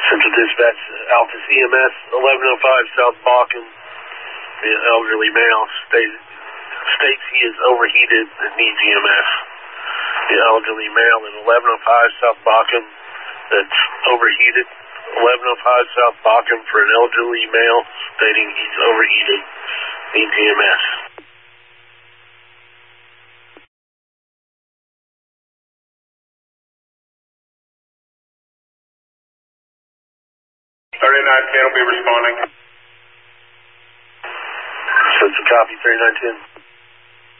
Central Dispatch, Alpha CMS, 1105 South Bakken. The elderly male states he is overheated and needs EMS. The elderly male in 1105 South Bakken that's overheated. 1105 South Bakken for an elderly male stating he's overheated, needs EMS. Will be responding. That's a copy, 3910.